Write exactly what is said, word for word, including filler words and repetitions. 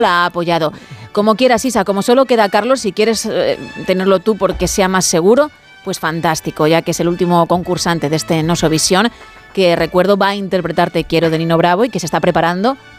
la ha apoyado. Como quieras, Isa, como solo queda Carlos, si quieres eh, tenerlo tú porque sea más seguro, pues fantástico, ya que es el último concursante de este Nosovisión, que recuerdo va a interpretar Te quiero de Nino Bravo y que se está preparando